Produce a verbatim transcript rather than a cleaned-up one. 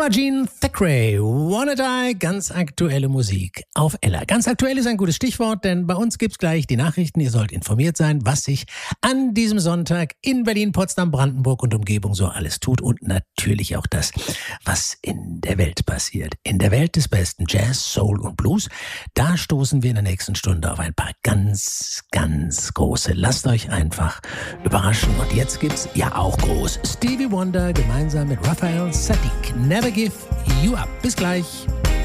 Imogene Thackeray, Wanna Die, ganz aktuelle Musik auf Ella. Ganz aktuell ist ein gutes Stichwort, denn bei uns gibt's gleich die Nachrichten. Ihr sollt informiert sein, was sich an diesem Sonntag in Berlin, Potsdam, Brandenburg und Umgebung so alles tut und natürlich auch das, was in der Welt passiert. In der Welt des besten Jazz, Soul und Blues, da stoßen wir in der nächsten Stunde auf ein paar ganz, ganz große. Lasst euch einfach überraschen. Und jetzt gibt's ja auch groß Stevie Wonder gemeinsam mit Raphael Saadiq. Never Give You Up. Bis gleich.